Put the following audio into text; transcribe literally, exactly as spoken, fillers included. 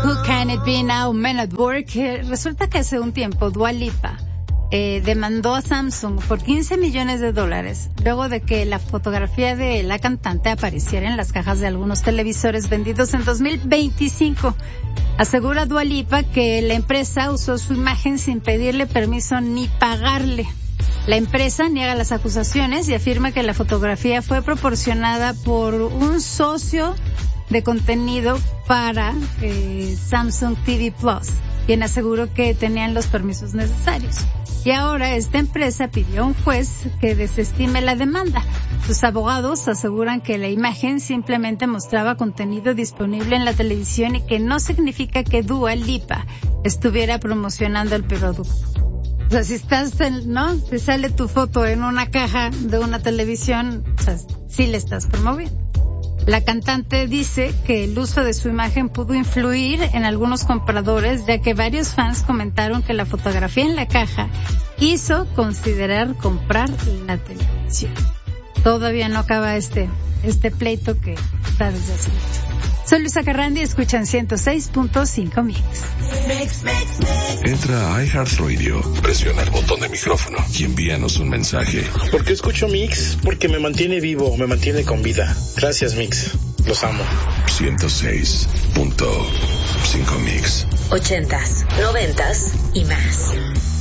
Who Can It Be Now, Men at Work. Eh, Resulta que hace un tiempo Dua Lipa eh, demandó a Samsung por quince millones de dólares luego de que la fotografía de la cantante apareciera en las cajas de algunos televisores vendidos en dos mil veinticinco. Asegura Dua Lipa que la empresa usó su imagen sin pedirle permiso ni pagarle. La empresa niega las acusaciones y afirma que la fotografía fue proporcionada por un socio de contenido para eh, Samsung T V Plus, quien aseguró que tenían los permisos necesarios. Y ahora esta empresa pidió a un juez que desestime la demanda. Sus abogados aseguran que la imagen simplemente mostraba contenido disponible en la televisión y que no significa que Dua Lipa estuviera promocionando el producto. O sea, si estás, en, ¿no? Te sale tu foto en una caja de una televisión, o sea, sí le estás promoviendo. La cantante dice que el uso de su imagen pudo influir en algunos compradores, ya que varios fans comentaron que la fotografía en la caja hizo considerar comprar la televisión. Todavía no acaba este, este pleito que está desde hace mucho. Soy Luisa Carrandi y escuchan ciento seis punto cinco Mix. Entra a iHeartRadio, presiona el botón de micrófono y envíanos un mensaje. ¿Por qué escucho Mix? Porque me mantiene vivo, me mantiene con vida. Gracias, Mix. Los amo. ciento seis punto cinco Mix. Ochentas, noventas y más.